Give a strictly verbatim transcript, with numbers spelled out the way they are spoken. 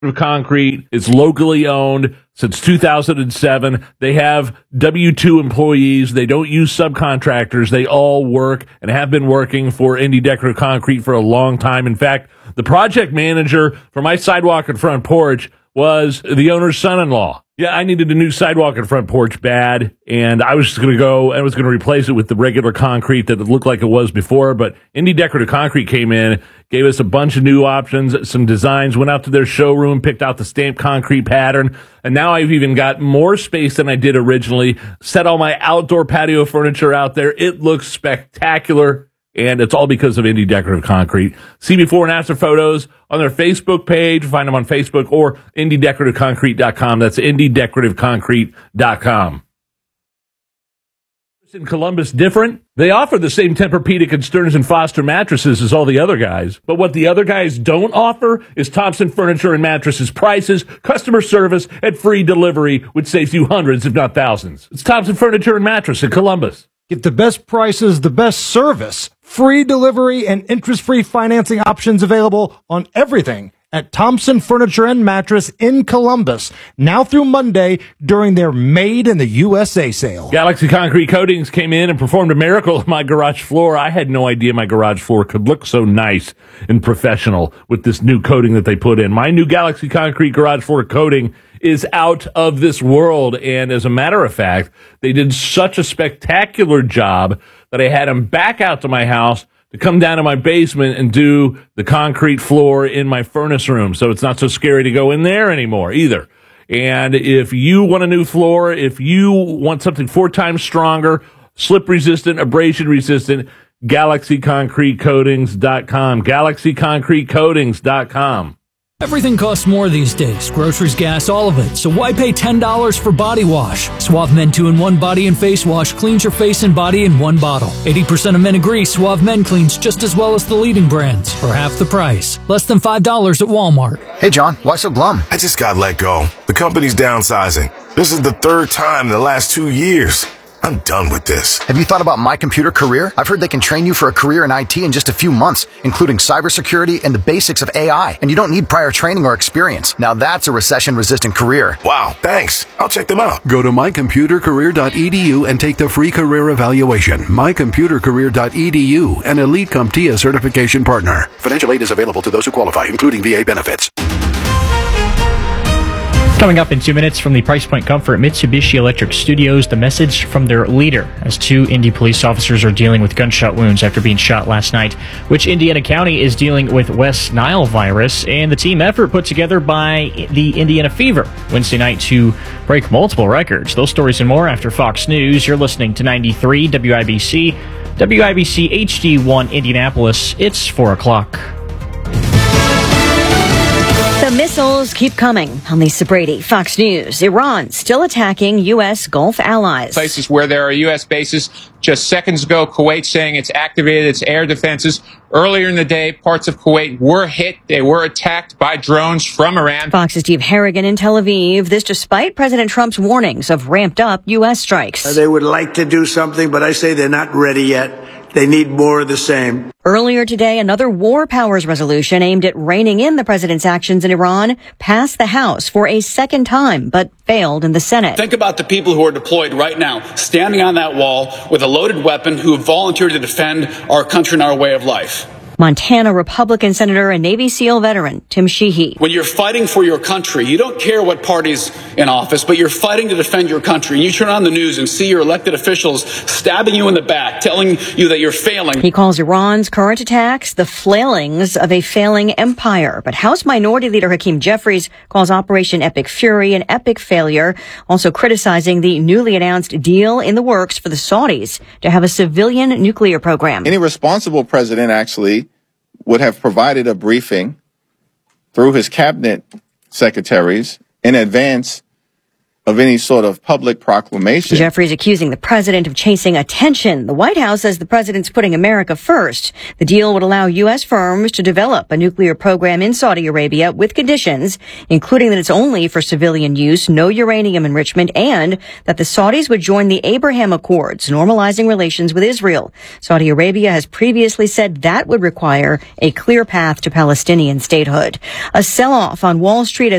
Concrete is locally owned since two thousand seven. They have W two employees. They don't use subcontractors. They all work and have been working for Indy Decorative Concrete for a long time. In fact, the project manager for my sidewalk and front porch was the owner's son-in-law. Yeah, I needed a new sidewalk and front porch bad, and I was just going to go, I was going to replace it with the regular concrete that looked like it was before, but Indy Decorative Concrete came in, gave us a bunch of new options, some designs, went out to their showroom, picked out the stamped concrete pattern, and now I've even got more space than I did originally, set all my outdoor patio furniture out there. It looks spectacular. And it's all because of Indy Decorative Concrete. See before and after photos on their Facebook page. Find them on Facebook or indy decorative concrete dot com. That's indy decorative concrete dot com. In Columbus, different. They offer the same Tempur-Pedic and Stearns and Foster mattresses as all the other guys. But what the other guys don't offer is Thompson Furniture and Mattresses prices, customer service, and free delivery, which saves you hundreds, if not thousands. It's Thompson Furniture and Mattress in Columbus. Get the best prices, the best service, free delivery, and interest-free financing options available on everything at Thompson Furniture and Mattress in Columbus, now through Monday during their Made in the U S A sale. Galaxy Concrete Coatings came in and performed a miracle on my garage floor. I had no idea my garage floor could look so nice and professional with this new coating that they put in. My new Galaxy Concrete garage floor coating is out of this world, and as a matter of fact, they did such a spectacular job that I had them back out to my house to come down to my basement and do the concrete floor in my furnace room, so it's not so scary to go in there anymore either. And if you want a new floor, if you want something four times stronger, slip-resistant, abrasion-resistant, galaxy concrete coatings dot com, galaxy concrete coatings dot com. Everything costs more these days. Groceries, gas, all of it. So why pay ten dollars for body wash? Suave Men two in one Body and Face Wash cleans your face and body in one bottle. eighty percent of men agree Suave Men cleans just as well as the leading brands for half the price. Less than five dollars at Walmart. Hey, John, why so glum? I just got let go. The company's downsizing. This is the third time in the last two years. I'm done with this. Have you thought about My Computer Career? I've heard they can train you for a career in I T in just a few months, including cybersecurity and the basics of A I. And you don't need prior training or experience. Now that's a recession-resistant career. Wow, thanks. I'll check them out. Go to my computer career dot e d u and take the free career evaluation. my computer career dot e d u, an Elite CompTIA certification partner. Financial aid is available to those who qualify, including V A benefits. Coming up in two minutes from the Price Point Comfort Mitsubishi Electric Studios, the message from their leader as two Indy police officers are dealing with gunshot wounds after being shot last night, which Indiana County is dealing with West Nile virus, and the team effort put together by the Indiana Fever Wednesday night to break multiple records. Those stories and more after Fox News. You're listening to ninety-three W I B C, W I B C H D one Indianapolis. It's four o'clock. The missiles keep coming. On Lisa Brady, Fox News. Iran still attacking U S Gulf allies. Places where there are U S bases. Just seconds ago, Kuwait saying it's activated its air defenses. Earlier in the day, parts of Kuwait were hit. They were attacked by drones from Iran. Fox's Steve Harrigan in Tel Aviv. This despite President Trump's warnings of ramped up U S strikes. They would like to do something, but I say they're not ready yet. They need more of the same. Earlier today, another war powers resolution aimed at reining in the president's actions in Iran passed the House for a second time, but failed in the Senate. Think about the people who are deployed right now, standing on that wall with a loaded weapon, who have volunteered to defend our country and our way of life. Montana Republican Senator and Navy SEAL veteran Tim Sheehy. When you're fighting for your country, you don't care what party's in office, but you're fighting to defend your country. And you turn on the news and see your elected officials stabbing you in the back, telling you that you're failing. He calls Iran's current attacks the flailings of a failing empire. But House Minority Leader Hakeem Jeffries calls Operation Epic Fury an epic failure, also criticizing the newly announced deal in the works for the Saudis to have a civilian nuclear program. Any responsible president actually would have provided a briefing through his cabinet secretaries in advance of any sort of public proclamation. Jeffries accusing the president of chasing attention. The White House says the president's putting America first. The deal would allow U S firms to develop a nuclear program in Saudi Arabia with conditions, including that it's only for civilian use, no uranium enrichment, and that the Saudis would join the Abraham Accords, normalizing relations with Israel. Saudi Arabia has previously said that would require a clear path to Palestinian statehood. A sell-off on Wall Street as